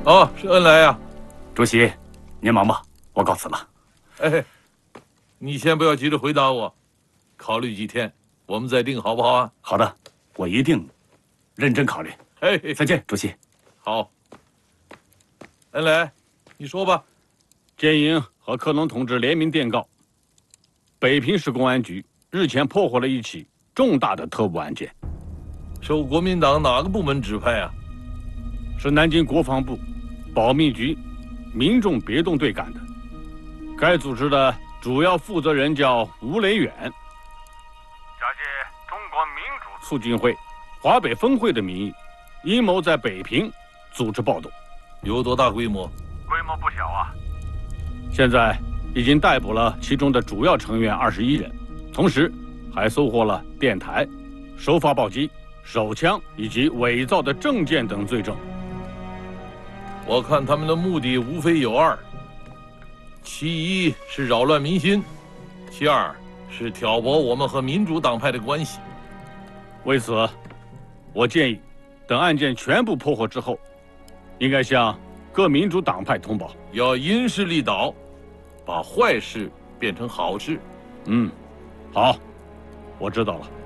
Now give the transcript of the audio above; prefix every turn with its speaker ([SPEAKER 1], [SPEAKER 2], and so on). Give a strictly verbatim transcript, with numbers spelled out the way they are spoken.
[SPEAKER 1] 哦，是恩来呀。
[SPEAKER 2] 主席，您忙吧，我告辞了。
[SPEAKER 1] 哎，你先不要急着回答我，考虑几天，我们再定，好不好啊？
[SPEAKER 2] 好的，我一定认真考虑。
[SPEAKER 1] 哎，
[SPEAKER 2] 再见，主席。
[SPEAKER 1] 好。恩来，你说吧。
[SPEAKER 3] 建营和克隆同志联名电告，北平市公安局日前破获了一起重大的特务案件，
[SPEAKER 1] 受国民党哪个部门指派啊？
[SPEAKER 3] 是南京国防部保密局民众别动队干的。该组织的主要负责人叫吴雷远，假借中国民主促进会华北分会的名义，阴谋在北平组织暴动。
[SPEAKER 1] 有多大规模？
[SPEAKER 3] 规模不小啊！现在已经逮捕了其中的主要成员二十一人，同时还搜获了电台、收发报机、手枪以及伪造的证件等罪证。
[SPEAKER 1] 我看他们的目的无非有二：其一是扰乱民心，其二是挑拨我们和民主党派的关系。
[SPEAKER 3] 为此，我建议，等案件全部破获之后，应该向各民主党派通报，
[SPEAKER 1] 要因势利导，把坏事变成好事。
[SPEAKER 3] 嗯，好，我知道了。